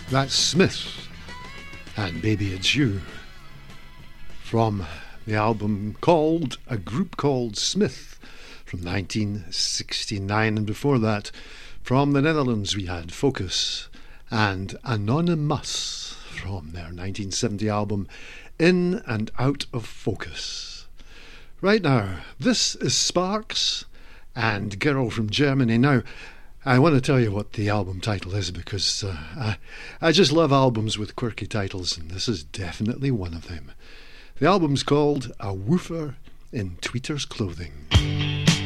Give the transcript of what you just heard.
That's Smith and Baby It's You from the album called A Group Called Smith from 1969, and before that from the Netherlands we had Focus and Anonymous from their 1970 album In and Out of Focus. Right now, this is Sparks and Girl from Germany. Now, I want to tell you what the album title is because I just love albums with quirky titles, and this is definitely one of them. The album's called A Woofer in Tweeter's Clothing.